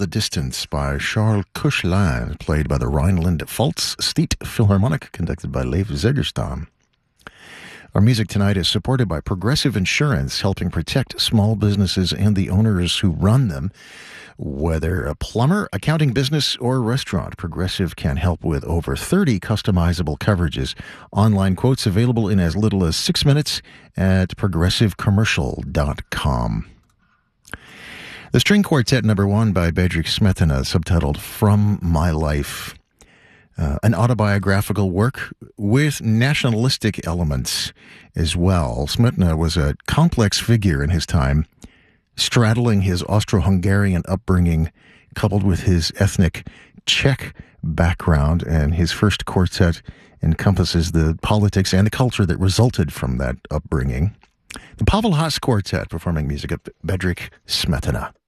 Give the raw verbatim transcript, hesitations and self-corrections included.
Distance by Charles Koechlin, played by the Rhineland-Pfalz State Philharmonic, conducted by Leif Zegerstam. Our music tonight is supported by Progressive Insurance, helping protect small businesses and the owners who run them. Whether a plumber, accounting business, or restaurant, Progressive can help with over thirty customizable coverages. Online quotes available in as little as six minutes at progressive commercial dot com. The String Quartet number one by Bedřich Smetana, subtitled From My Life. Uh, an autobiographical work with nationalistic elements as well. Smetana was a complex figure in his time, straddling his Austro-Hungarian upbringing coupled with his ethnic Czech background, and his first quartet encompasses the politics and the culture that resulted from that upbringing. The Pavel Haas Quartet performing music of Bedřich Smetana.